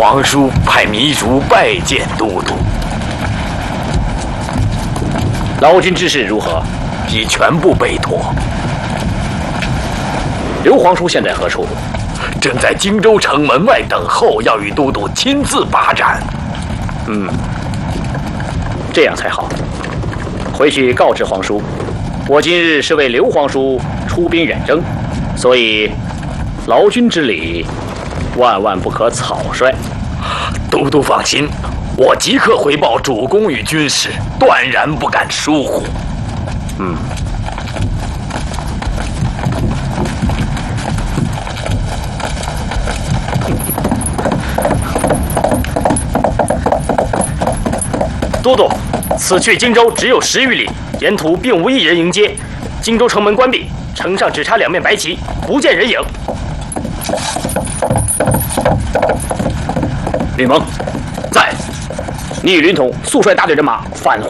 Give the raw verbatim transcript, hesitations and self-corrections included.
皇叔派糜竺拜见都督。 劳军之事如何？ 已全部备妥。 刘皇叔现在何处？ 正在荆州城门外等候，要与都督亲自把盏。 嗯，这样才好。回去告知皇叔，我今日是为刘皇叔出兵远征，所以劳军之礼，万万不可草率。 都督放心，我即刻回报主公与军士，断然不敢疏忽。 嗯。都督，此去荆州只有十余里，沿途并无一人迎接。荆州城门关闭，城上只插两面白旗，不见人影。吕蒙，在。你与林统速率大队人马返回